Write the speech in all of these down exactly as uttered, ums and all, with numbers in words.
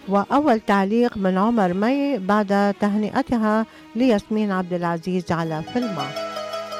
وأول تعليق من عمر مي بعد تهنئتها لياسمين عبد العزيز على فيلمها.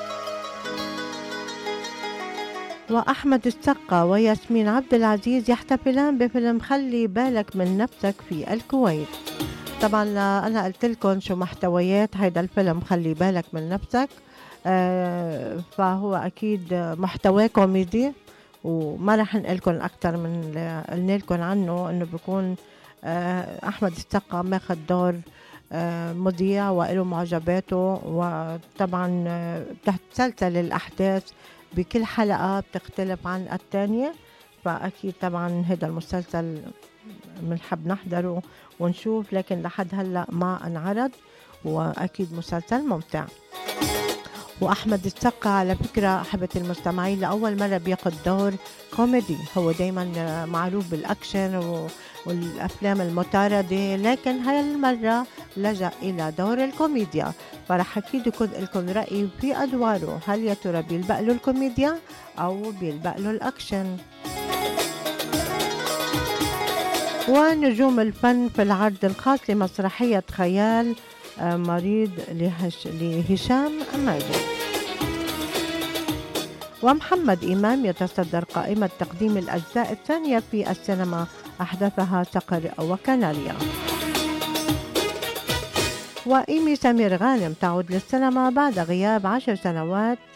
وأحمد السقا وياسمين عبد العزيز يحتفلان بفيلم خلي بالك من نفسك في الكويت. طبعا أنا قلت لكم شو محتويات هيدا الفيلم خلي بالك من نفسك. آه فهو أكيد محتواه كوميدي، وما رح نقلكم أكتر من اللي قلنا لكم عنه، إنه بيكون آه أحمد السقا ماخد دور آه مذيع وله معجباته، وطبعا آه بتتسلسل الأحداث بكل حلقة بتختلف عن الثانية. فأكيد طبعا هذا المسلسل بنحب نحضره ونشوف، لكن لحد هلأ ما انعرض، وأكيد مسلسل ممتع. وأحمد السقا على فكرة أحبة المستمعين لأول مرة بياخد دور كوميدي. هو دايما معروف بالأكشن والأفلام المطاردة، لكن هاي المرة لجأ إلى دور الكوميديا. فرح أكيد يكون لكم رأي في أدواره، هل يا ترى بيلبق له الكوميديا أو بيلبق له الأكشن؟ ونجوم الفن في العرض الخاص لمسرحية خيال مريض لهش... لهشام ماجد. ومحمد إمام يتصدر قائمة تقديم الأجزاء الثانية في السينما أحدثها صقر وكناريا. وإيمي سمير غانم تعود للسينما بعد غياب عشر سنوات